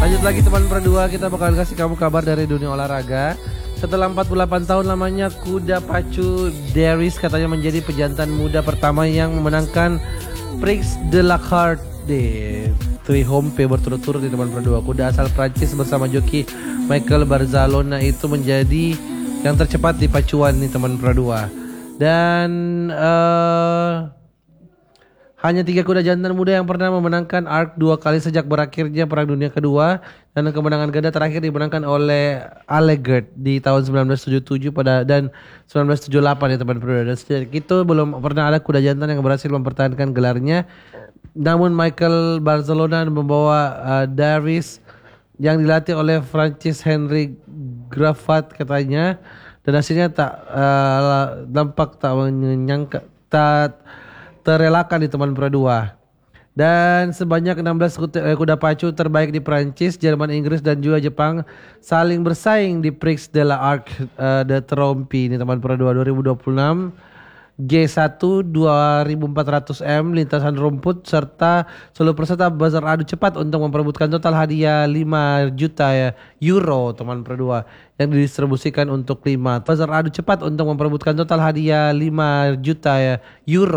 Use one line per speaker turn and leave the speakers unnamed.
Lanjut lagi teman Pro 2, kita bakal kasih kamu kabar dari dunia olahraga. Setelah 48 tahun lamanya, kuda pacu Darius katanya menjadi pejantan muda pertama yang memenangkan Prix de la Carte de Triomphe berturut-turut di teman Pro 2. Kuda asal Prancis bersama joki Michael Barzalona itu menjadi yang tercepat di pacuan nih teman Pro 2. Dan hanya 3 kuda jantan muda yang pernah memenangkan ARC 2 kali sejak berakhirnya Perang Dunia Kedua, dan kemenangan ganda terakhir dimenangkan oleh Allegert di tahun 1977 dan 1978 ya teman Pro 2. Dan sejak itu belum pernah ada kuda jantan yang berhasil mempertahankan gelarnya. Namun Michael Barzalona membawa Darius yang dilatih oleh Francis Henry Grafat katanya, dan hasilnya nampak tak menyangka, tak terelakkan di teman Pro 2. Dan sebanyak 16 kuda pacu terbaik di Prancis, Jerman, Inggris dan juga Jepang saling bersaing di Prix de la Arc de Triomphe ini teman Pro 2 2026. G1 2400M lintasan rumput serta seluruh peserta buzzer adu cepat untuk memperebutkan total hadiah 5 juta euro teman Pro 2 yang didistribusikan untuk 5 buzzer adu cepat untuk memperebutkan total hadiah 5 juta euro.